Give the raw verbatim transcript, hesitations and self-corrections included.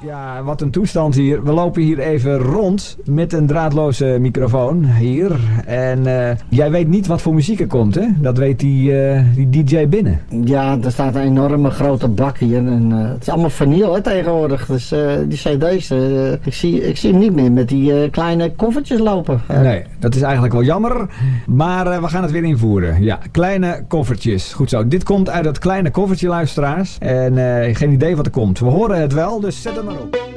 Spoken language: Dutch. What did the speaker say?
Ja, wat een toestand hier. We lopen hier even rond met een draadloze microfoon hier. En uh, jij weet niet wat voor muziek er komt, hè? Dat weet die, uh, die D J binnen. Ja, er staat een enorme grote bak hier. En, uh, het is allemaal vinyl hè, tegenwoordig. Dus uh, die cd's, uh, ik, zie, ik zie hem niet meer met die uh, kleine koffertjes lopen. Uh. Nee, dat is eigenlijk wel jammer. Maar uh, we gaan het weer invoeren. Ja, kleine koffertjes. Goed zo. Dit komt uit dat kleine koffertje, luisteraars. En uh, geen idee wat er komt. We horen het wel, dus zet hem maar op.